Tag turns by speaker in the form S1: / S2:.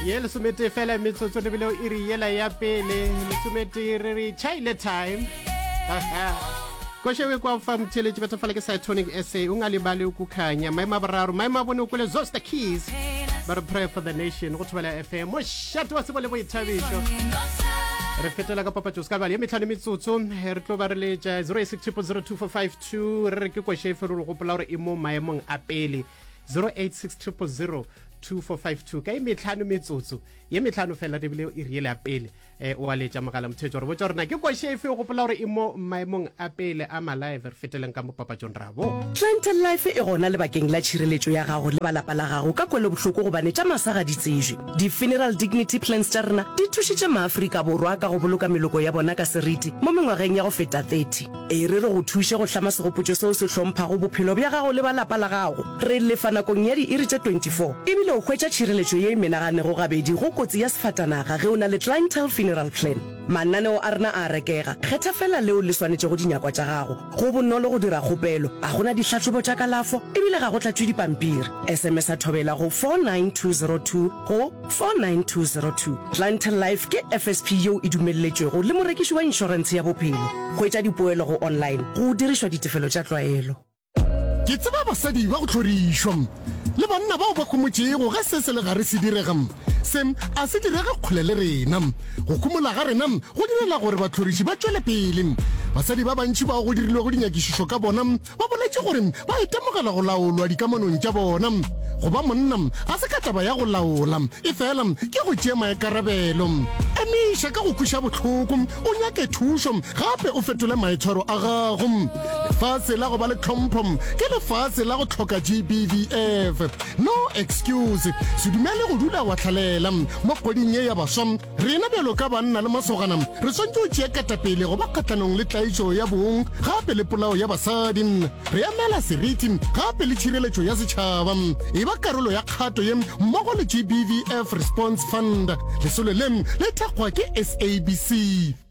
S1: ye le somete fela metsotso le bile e re yela ya pele le somete re chaile time koshewe kwa fa mtheleji batho fala ke Cytonic SA ungalibali ukukhanya maima bararo maima bone ukule Zosta Keys but pray for the nation go thobela FM mo shato wa se bole bo ithabisho re fetela ka papa Joska bale metlhano metsotso re tlo ba re le 0600024552 re ke koshewe re go pola re imo maemong a pele 0860002452 ka metlhano metsotso ye metlhano fela re bile e riele a pele o a letša magala mothetso re botsa rena ke koshefe go pola gore imo maemong a pele a malive re feteleng ka mo papa John Rabo
S2: Clientele Life e gona le bakeng la tšhireletšo ya gago le balapa la gago ka kwele bohloko gobane tša masaga di tsejwe di-funeral dignity plans tša rena di thušitše maafrika borwa ka go boloka meloko ya bona ka seriti mo mengwageng ya go feta 30 e re go thuše go hlama segopotšo seo se hlomphago bophelo bja gago le balapa la gago re lefa nakong ya di-iri tše 24 ebile o hwetša tšhireletšo ye e menaganego gabedi go kotsi ya sefatanaga ge o na le clientele funeral plan mananeo a rena a rekega kgetha fela leo le swanetše go dinyakwa tša gago go bonolo go dira kgopelo a gona ditlhatlhobo tša kalafo ebile ga go tlatšwe dipampiri sms a thobela go 49202 go 49202 clientele life ke FSP yeo e dumelletšwego le morekiši wa inšorense ya bophelo go etša dipoelo go online go dirišwa ditefelo tša tlwaelo
S3: ke tseba basadi ba go tlhorišwa le banna bao ba khomotšego ge se le gare se diregam sem a se direga kgole le rena go kumola ga rena go direla gore batlhoriši ba tšwele pele basadi ba bantši ba go dirilwe go dinyakišišo ka bona ba boletše gore ba itemogela go laolwa dikamanong tša bona go ba monna a se ka taba ya go laola e fela ke go tšea maikarabelo emiša ka go kweša bohloko o nyake thušo gape o fetole maitshwaro a gago lefatshe la go ba le tlhompho ke lefatshe la go tlhoka GBVF no excuse se dumele go dula wa tlhalela mo kgoding ye ya baswa rena bjalo ka banna le masogana re swantse o tšea katapele go ba kgatlanong le tlaišo ya bong gape le polao ya basadi re emela seriti gape le tšhireletšo ya setšhaba e ba karolo ya kgato ye mmogo le GBVF Response Fund lesolo le thakgwa ke SABC